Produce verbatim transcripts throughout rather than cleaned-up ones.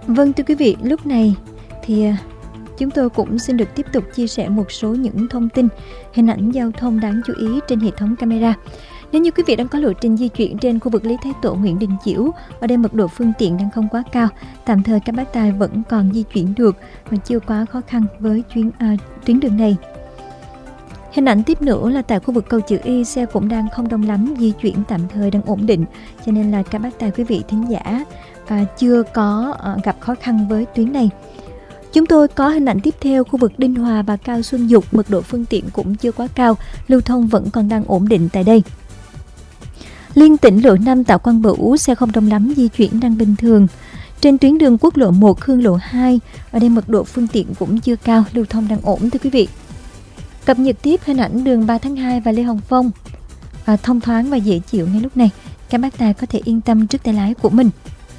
Vâng thưa quý vị, lúc này thì chúng tôi cũng xin được tiếp tục chia sẻ một số những thông tin, hình ảnh giao thông đáng chú ý trên hệ thống camera. Nếu như quý vị đang có lộ trình di chuyển trên khu vực Lý Thái Tổ, Nguyễn Đình Chiểu, ở đây mật độ phương tiện đang không quá cao, tạm thời các bác tài vẫn còn di chuyển được và chưa quá khó khăn với chuyến à, tuyến đường này. Hình ảnh tiếp nữa là tại khu vực cầu chữ Y, xe cũng đang không đông lắm, di chuyển tạm thời đang ổn định, cho nên là các bác tài quý vị thính giả à, chưa có à, gặp khó khăn với tuyến này. Chúng tôi có hình ảnh tiếp theo khu vực Đinh Hòa và Cao Xuân Dục, mật độ phương tiện cũng chưa quá cao, lưu thông vẫn còn đang ổn định tại đây. Liên tỉnh lộ năm Tạ Quang Bửu, xe không đông lắm, di chuyển đang bình thường. Trên tuyến đường quốc lộ một, Hương lộ hai, ở đây mật độ phương tiện cũng chưa cao, lưu thông đang ổn thưa quý vị. Cập nhật tiếp hình ảnh đường ba tháng hai và Lê Hồng Phong, à, thông thoáng và dễ chịu ngay lúc này, các bác tài có thể yên tâm trước tay lái của mình.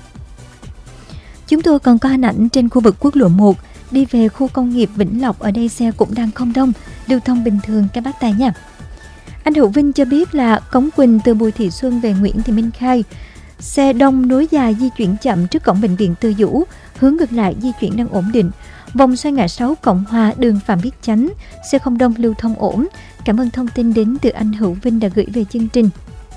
Chúng tôi còn có hình ảnh trên khu vực quốc lộ một, đi về khu công nghiệp Vĩnh Lộc, ở đây xe cũng đang không đông, lưu thông bình thường các bác tài nha. Anh Hữu Vinh cho biết là Cống Quỳnh từ Bùi Thị Xuân về Nguyễn Thị Minh Khai, xe đông nối dài di chuyển chậm trước cổng bệnh viện Từ Dũ, hướng ngược lại di chuyển đang ổn định. Vòng xoay ngã sáu Cộng Hòa, đường Phạm Viết Chánh, xe không đông, lưu thông ổn. Cảm ơn thông tin đến từ anh Hữu Vinh đã gửi về chương trình.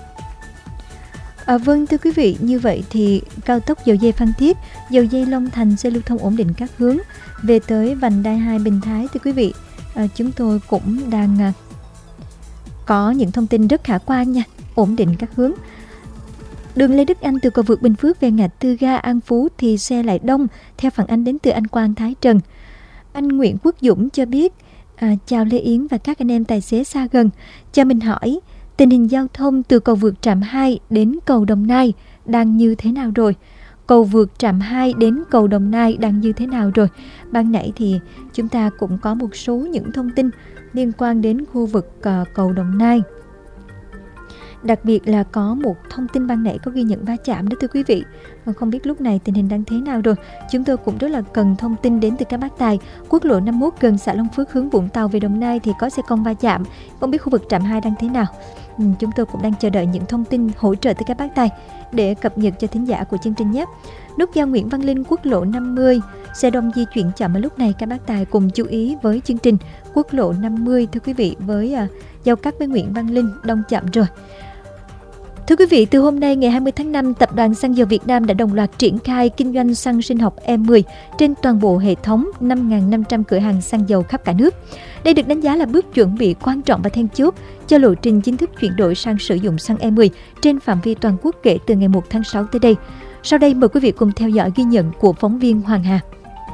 À, vâng thưa quý vị, như vậy thì cao tốc Dầu Dây Phan Thiết, Dầu Dây Long Thành sẽ lưu thông ổn định các hướng. Về tới vành đai hai Bình Thái thưa quý vị, à, chúng tôi cũng đang à, có những thông tin rất khả quan nha, ổn định các hướng. Đường Lê Đức Anh từ cầu vượt Bình Phước về ngã tư ga An Phú thì xe lại đông, theo phản ánh đến từ anh Quang Thái Trần. Anh Nguyễn Quốc Dũng cho biết, à, chào Lê Yến và các anh em tài xế xa gần. Cho mình hỏi, tình hình giao thông từ cầu vượt Trạm hai đến cầu Đồng Nai đang như thế nào rồi? Cầu vượt Trạm hai đến cầu Đồng Nai đang như thế nào rồi? Ban nãy thì chúng ta cũng có một số những thông tin liên quan đến khu vực uh, cầu Đồng Nai. Đặc biệt là có một thông tin ban nãy có ghi nhận va chạm đó thưa quý vị. Không biết lúc này tình hình đang thế nào rồi. Chúng tôi cũng rất là cần thông tin đến từ các bác tài. Quốc lộ năm mươi mốt gần xã Long Phước hướng Vũng Tàu về Đồng Nai thì có xe con va chạm. Không biết khu vực Trạm hai đang thế nào. Ừ, chúng tôi cũng đang chờ đợi những thông tin hỗ trợ từ các bác tài để cập nhật cho thính giả của chương trình nhé. Nút giao Nguyễn Văn Linh, quốc lộ năm mươi, xe đông di chuyển chậm ở lúc này, các bác tài cùng chú ý với chương trình quốc lộ năm mươi thưa quý vị, với uh, giao cắt với Nguyễn Văn Linh đông chậm rồi. Thưa quý vị, từ hôm nay ngày hai mươi tháng năm, Tập đoàn Xăng dầu Việt Nam đã đồng loạt triển khai kinh doanh xăng sinh học E mười trên toàn bộ hệ thống năm nghìn năm trăm cửa hàng xăng dầu khắp cả nước. Đây được đánh giá là bước chuẩn bị quan trọng và then chốt cho lộ trình chính thức chuyển đổi sang sử dụng xăng E mười trên phạm vi toàn quốc kể từ ngày một tháng sáu tới đây. Sau đây mời quý vị cùng theo dõi ghi nhận của phóng viên Hoàng Hà.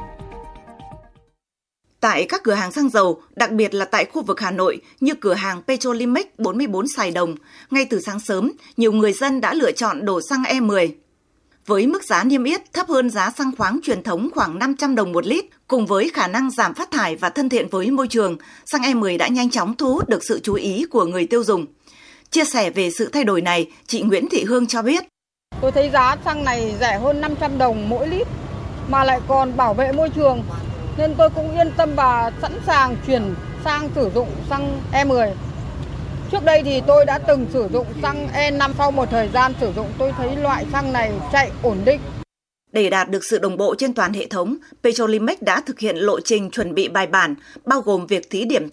Tại các cửa hàng xăng dầu, đặc biệt là tại khu vực Hà Nội như cửa hàng Petrolimex bốn mươi bốn Sài Đồng, ngay từ sáng sớm, nhiều người dân đã lựa chọn đổ xăng E mười. Với mức giá niêm yết thấp hơn giá xăng khoáng truyền thống khoảng năm trăm đồng một lít, cùng với khả năng giảm phát thải và thân thiện với môi trường, xăng E mười đã nhanh chóng thu hút được sự chú ý của người tiêu dùng. Chia sẻ về sự thay đổi này, chị Nguyễn Thị Hương cho biết. Tôi thấy giá xăng này rẻ hơn năm trăm đồng mỗi lít, mà lại còn bảo vệ môi trường. Nên tôi cũng yên tâm và sẵn sàng chuyển sang sử dụng xăng E mười. Trước đây thì tôi đã từng sử dụng xăng E năm, sau một thời gian sử dụng tôi thấy loại xăng này chạy ổn định. Để đạt được sự đồng bộ trên toàn hệ thống, Petrolimex đã thực hiện lộ trình chuẩn bị bài bản, bao gồm việc thí điểm